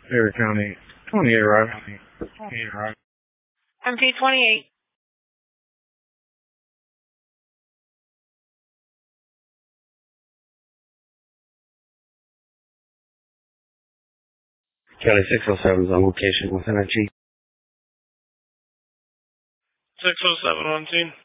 Perry County, 28 right? MP28. Kelly 607 is on location with energy. 607 on scene.